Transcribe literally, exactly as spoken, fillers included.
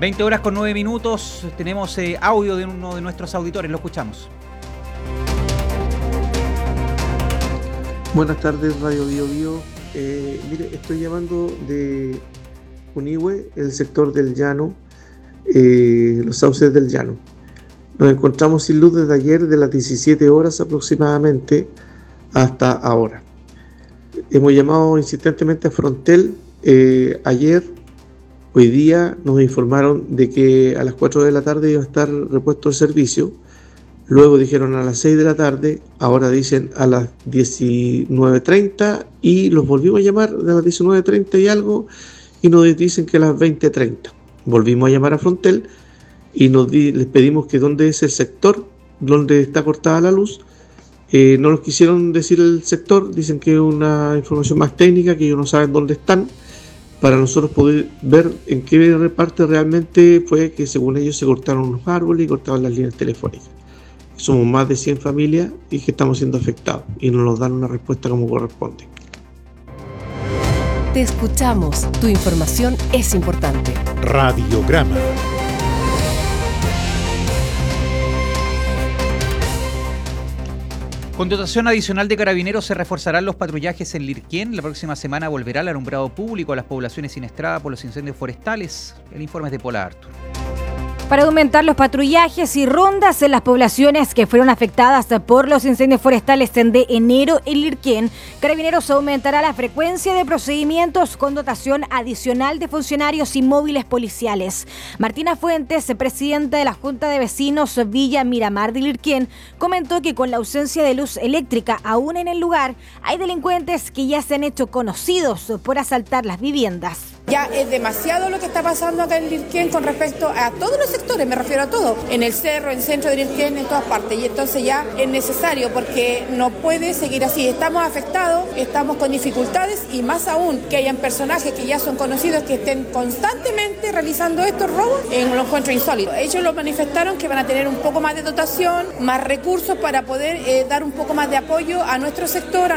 veinte horas con nueve minutos, tenemos eh, audio de uno de nuestros auditores, lo escuchamos. Buenas tardes, Radio Bio Bio. Eh, mire, estoy llamando de Unihue, el sector del Llano, eh, los sauces del Llano. Nos encontramos sin luz desde ayer, de las diecisiete horas aproximadamente hasta ahora. Hemos llamado insistentemente a Frontel. Eh, ayer, hoy día, nos informaron de que a las cuatro de la tarde iba a estar repuesto el servicio. Luego dijeron a las seis de la tarde, ahora dicen a las diecinueve treinta y los volvimos a llamar de las diecinueve treinta y algo y nos dicen que a las veinte treinta. Volvimos a llamar a Frontel y nos di, les pedimos que dónde es el sector donde está cortada la luz. Eh, no nos quisieron decir el sector, dicen que es una información más técnica, que ellos no saben dónde están, para nosotros poder ver en qué parte realmente fue que según ellos se cortaron los árboles y cortaron las líneas telefónicas. Somos más de cien familias y que estamos siendo afectados y no nos dan una respuesta como corresponde. Te escuchamos. Tu información es importante. Radiograma. Con dotación adicional de carabineros se reforzarán los patrullajes en Lirquén. La próxima semana volverá el alumbrado público a las poblaciones siniestradas por los incendios forestales. El informe es de Pola Artur. Para aumentar los patrullajes y rondas en las poblaciones que fueron afectadas por los incendios forestales de enero en Lirquén, Carabineros aumentará la frecuencia de procedimientos con dotación adicional de funcionarios y móviles policiales. Martina Fuentes, presidenta de la Junta de Vecinos Villa Miramar de Lirquén, comentó que con la ausencia de luz eléctrica aún en el lugar, hay delincuentes que ya se han hecho conocidos por asaltar las viviendas. Ya es demasiado lo que está pasando acá en Lirquén con respecto a todos los sectores, me refiero a todo, en el cerro, en el centro de Lirquén, en todas partes, y entonces ya es necesario porque no puede seguir así. Estamos afectados, estamos con dificultades y más aún que hayan personajes que ya son conocidos que estén constantemente realizando estos robos, en lo encuentro insólito. Ellos lo manifestaron que van a tener un poco más de dotación, más recursos para poder eh, dar un poco más de apoyo a nuestro sector.